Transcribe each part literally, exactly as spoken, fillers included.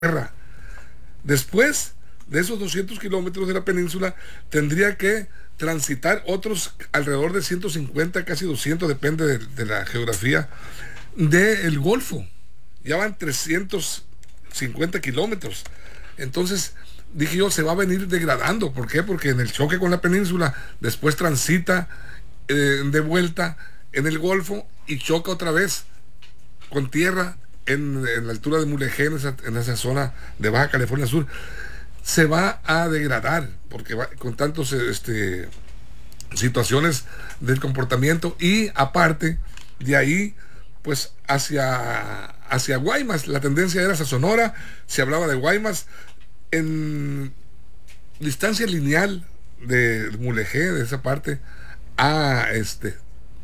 tierra. Después de esos doscientos kilómetros de la península, tendría que transitar otros alrededor de ciento cincuenta, casi doscientos, depende de, de la geografía, del Golfo. Ya van trescientos cincuenta kilómetros. Entonces, dije yo, se va a venir degradando. ¿Por qué? Porque en el choque con la península, después transita eh, de vuelta en el Golfo y choca otra vez con tierra en, en la altura de Mulegé, en esa, en esa zona de Baja California Sur. Se va a degradar porque va, con tantos este, situaciones del comportamiento, y aparte de ahí pues hacia hacia Guaymas, la tendencia era hacia Sonora. Se hablaba de Guaymas en distancia lineal de Mulegé, de esa parte a este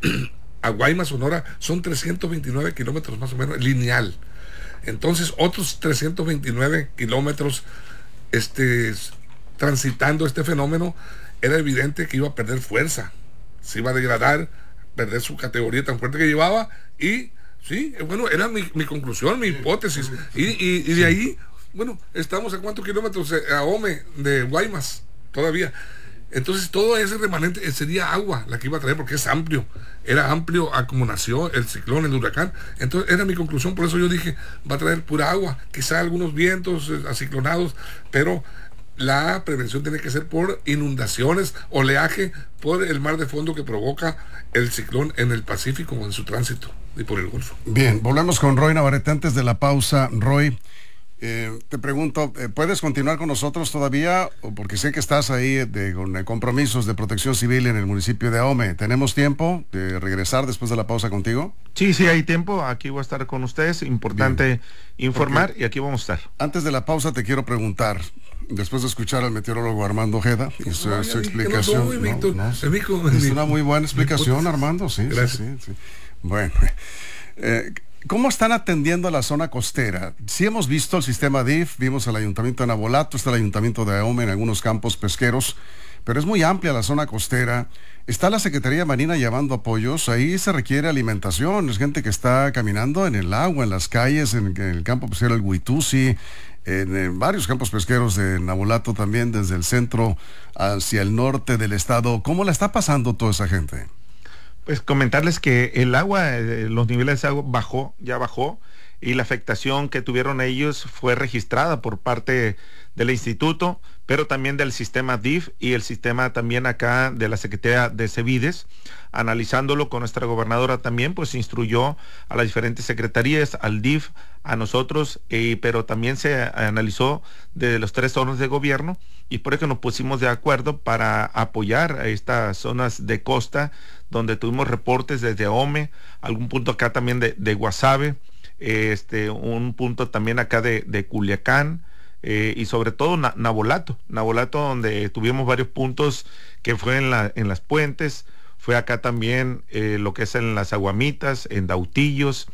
a Guaymas, Sonora, son trescientos veintinueve kilómetros más o menos lineal. Entonces otros trescientos veintinueve kilómetros este, transitando este fenómeno, era evidente que iba a perder fuerza, se iba a degradar, perder su categoría tan fuerte que llevaba. Y sí, bueno, era mi, mi conclusión, mi hipótesis. Y, y, y de ahí, bueno, estamos a cuántos kilómetros a Ome de Guaymas todavía. Entonces todo ese remanente sería agua la que iba a traer, porque es amplio, era amplio a como nació el ciclón, el huracán. Entonces era mi conclusión, por eso yo dije, va a traer pura agua, quizá algunos vientos eh, aciclonados, pero la prevención tiene que ser por inundaciones, oleaje, por el mar de fondo que provoca el ciclón en el Pacífico o en su tránsito, y por el Golfo. Bien, volvemos con Roy Navarrete antes de la pausa. Roy, Eh, te pregunto, eh, ¿puedes continuar con nosotros todavía? Porque sé que estás ahí de, con eh, compromisos de protección civil en el municipio de Ahome. ¿Tenemos tiempo de regresar después de la pausa contigo? Sí, sí, hay tiempo. Aquí voy a estar con ustedes. Importante Bien. informar Porque y aquí vamos a estar. Antes de la pausa te quiero preguntar, después de escuchar al meteorólogo Armando Ojeda y su, no, su explicación. No, no, Víctor, no, sí, es una muy buena explicación, Armando. Sí, sí, sí, sí. Bueno, eh, ¿cómo están atendiendo a la zona costera? Sí hemos visto el sistema D I F, vimos el ayuntamiento de Navolato, está el ayuntamiento de Ahome en algunos campos pesqueros, pero es muy amplia la zona costera. Está la Secretaría Marina llevando apoyos, ahí se requiere alimentación, es gente que está caminando en el agua, en las calles, en, en el campo pesquero El Huitusi, en, en varios campos pesqueros de Navolato también, desde el centro hacia el norte del estado. ¿Cómo la está pasando toda esa gente? Pues comentarles que el agua, eh, los niveles de agua bajó, ya bajó, y la afectación que tuvieron ellos fue registrada por parte del instituto, pero también del sistema D I F y el sistema también acá de la Secretaría de Cevides. Analizándolo con nuestra gobernadora también, pues instruyó a las diferentes secretarías, al D I F, a nosotros, eh, pero también se analizó de los tres órdenes de gobierno, y por eso nos pusimos de acuerdo para apoyar a estas zonas de costa, donde tuvimos reportes desde Ahome, algún punto acá también de, de Guasave, este, un punto también acá de, de Culiacán, eh, y sobre todo Na, Navolato, Navolato, donde tuvimos varios puntos que fue en, la, en las puentes, fue acá también eh, lo que es en las Aguamitas, en Dautillos,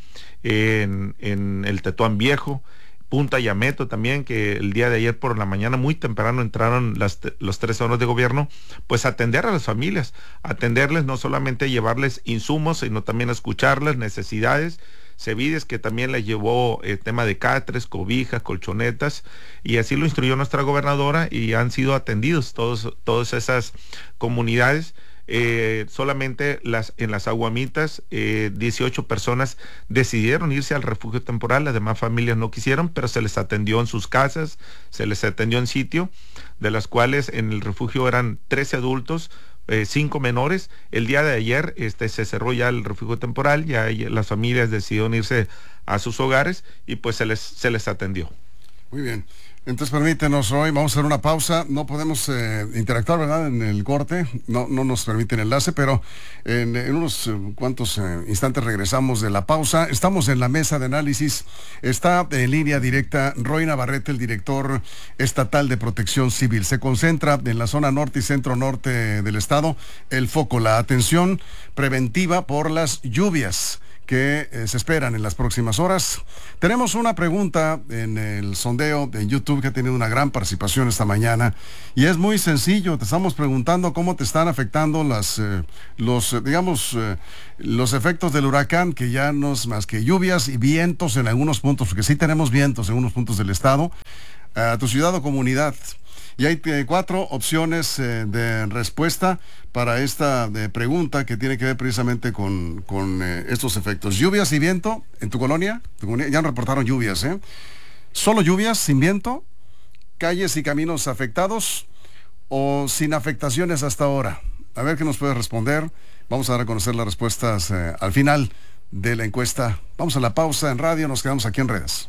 en, en el Tetuán Viejo, Punta Yameto también, que el día de ayer por la mañana muy temprano entraron las, los tres órdenes de gobierno, pues atender a las familias, atenderles, no solamente llevarles insumos, sino también escuchar las necesidades. Cevides, que también les llevó el eh, tema de catres, cobijas, colchonetas, y así lo instruyó nuestra gobernadora, y han sido atendidos todos, todas esas comunidades. Eh, solamente las, en las Aguamitas, eh, dieciocho personas decidieron irse al refugio temporal, las demás familias no quisieron, pero se les atendió en sus casas, se les atendió en sitio, de las cuales en el refugio eran trece adultos, eh, cinco menores. El día de ayer este, se cerró ya el refugio temporal, ya las familias decidieron irse a sus hogares, y pues se les, se les atendió. Muy bien. Entonces permítenos, Roy, vamos a hacer una pausa. No podemos eh, interactuar, ¿verdad?, en el corte, no, no nos permite el enlace, pero en, en unos eh, cuantos eh, instantes regresamos de la pausa. Estamos en la mesa de análisis, está en línea directa Roy Navarrete, el director estatal de Protección Civil. Se concentra en la zona norte y centro norte del estado el foco, la atención preventiva por las lluvias que eh, se esperan en las próximas horas. Tenemos una pregunta en el sondeo de YouTube que ha tenido una gran participación esta mañana y es muy sencillo. Te estamos preguntando cómo te están afectando las, eh, los, eh, digamos, eh, los efectos del huracán, que ya no es más que lluvias y vientos en algunos puntos, porque sí tenemos vientos en algunos puntos del estado, a tu ciudad o comunidad. Y hay eh, cuatro opciones eh, de respuesta para esta eh, pregunta que tiene que ver precisamente con, con eh, estos efectos. Lluvias y viento en tu colonia. Tu colonia ya reportaron lluvias, ¿eh? Solo lluvias, sin viento, calles y caminos afectados o sin afectaciones hasta ahora. A ver qué nos puedes responder. Vamos a dar a conocer las respuestas eh, al final de la encuesta. Vamos a la pausa en radio, nos quedamos aquí en redes.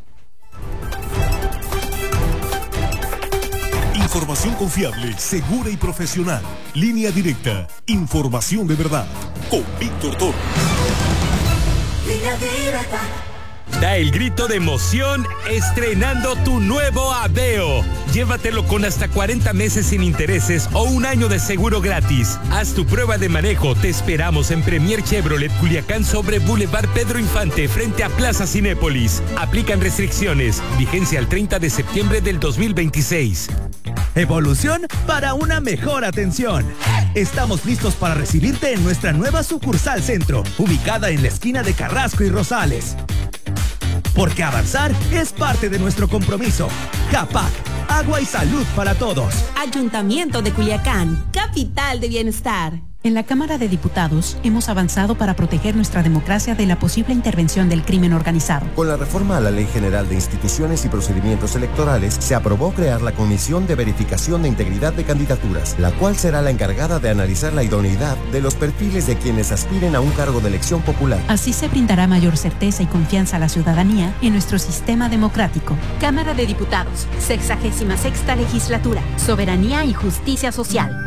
Información confiable, segura y profesional. Línea directa. Información de verdad. Con Víctor Toro. Línea directa. Da el grito de emoción estrenando tu nuevo Aveo. Llévatelo con hasta cuarenta meses sin intereses o un año de seguro gratis. Haz tu prueba de manejo. Te esperamos en Premier Chevrolet Culiacán sobre Boulevard Pedro Infante frente a Plaza Cinépolis. Aplican restricciones. Vigencia el treinta de septiembre del dos mil veintiséis. Evolución para una mejor atención. Estamos listos para recibirte en nuestra nueva sucursal centro, ubicada en la esquina de Carrasco y Rosales. Porque avanzar es parte de nuestro compromiso. Capac, agua y salud para todos. Ayuntamiento de Culiacán, capital de bienestar. En la Cámara de Diputados hemos avanzado para proteger nuestra democracia de la posible intervención del crimen organizado. Con la reforma a la Ley General de Instituciones y Procedimientos Electorales, se aprobó crear la Comisión de Verificación de Integridad de Candidaturas, la cual será la encargada de analizar la idoneidad de los perfiles de quienes aspiren a un cargo de elección popular. Así se brindará mayor certeza y confianza a la ciudadanía en nuestro sistema democrático. Cámara de Diputados, sexagésima sexta legislatura, soberanía y justicia social.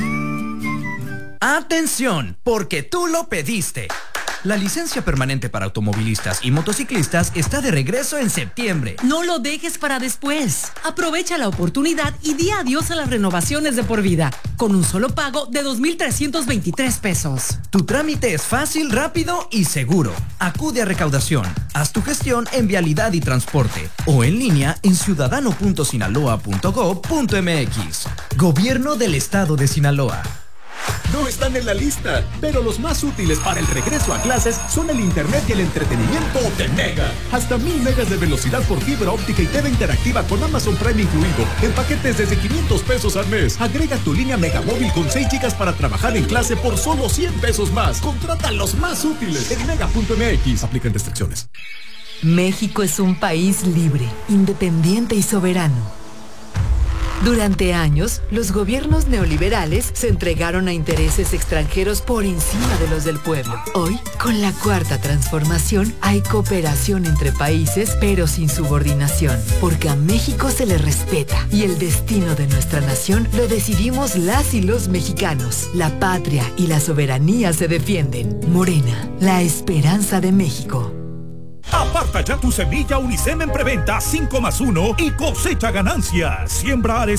¡Atención! Porque tú lo pediste. La licencia permanente para automovilistas y motociclistas está de regreso en septiembre. No lo dejes para después. Aprovecha la oportunidad y di adiós a las renovaciones de por vida, con un solo pago de dos mil trescientos veintitrés pesos. Tu trámite es fácil, rápido y seguro. Acude a recaudación. Haz tu gestión en Vialidad y Transporte o en línea en ciudadano punto sinaloa punto gob punto mx. Gobierno del Estado de Sinaloa. No están en la lista, pero los más útiles para el regreso a clases son el internet y el entretenimiento de Mega. Hasta mil megas de velocidad por fibra óptica y T V interactiva con Amazon Prime incluido, en paquetes desde quinientos pesos al mes. Agrega tu línea Mega Móvil con seis gigas para trabajar en clase por solo cien pesos más. Contrata los más útiles en mega punto mx. Aplican restricciones. México es un país libre, independiente y soberano. Durante años, los gobiernos neoliberales se entregaron a intereses extranjeros por encima de los del pueblo. Hoy, con la cuarta transformación, hay cooperación entre países, pero sin subordinación, porque a México se le respeta y el destino de nuestra nación lo decidimos las y los mexicanos. La patria y la soberanía se defienden. Morena, la esperanza de México. Aparta ya tu semilla Unicem en preventa cinco más uno y cosecha ganancias. Siembra Ares